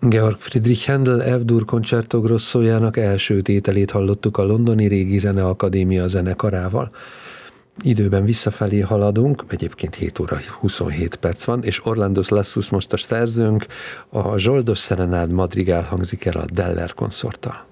Georg Friedrich Händel F-dur Concerto Grossojának első tételét hallottuk a Londoni Régi Zeneakadémia zenekarával. Időben visszafelé haladunk, egyébként 7 óra 27 perc van, és Orlandos Lassus most a szerzőnk, a Zsoldos Szerenád madrigál hangzik el a Deller konszorttal.